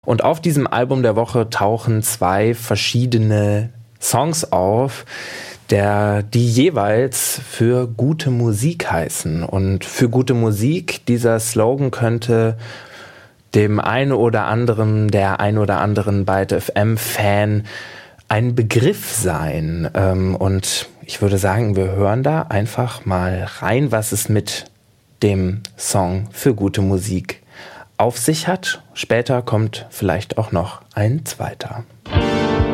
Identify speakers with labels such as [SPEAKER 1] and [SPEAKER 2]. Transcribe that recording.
[SPEAKER 1] Und auf diesem Album der Woche tauchen 2 verschiedene Songs auf, die jeweils für gute Musik heißen. Und für gute Musik, dieser Slogan könnte dem einen oder anderen, der ein oder anderen Byte FM-Fan ein Begriff sein. Und ich würde sagen, wir hören da einfach mal rein, was es mit dem Song für gute Musik auf sich hat. Später kommt vielleicht auch noch ein zweiter.